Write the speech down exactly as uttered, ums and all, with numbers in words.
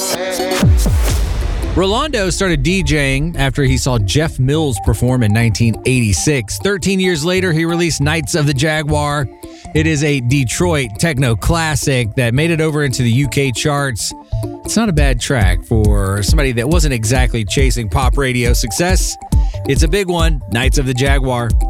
Rolando started DJing after he saw Jeff Mills perform in nineteen eighty-six. thirteen years later, he released Knights of the Jaguar. It is a Detroit techno classic that made it over into the U K charts. It's not a bad track for somebody that wasn't exactly chasing pop radio success. It's a big one, Knights of the Jaguar.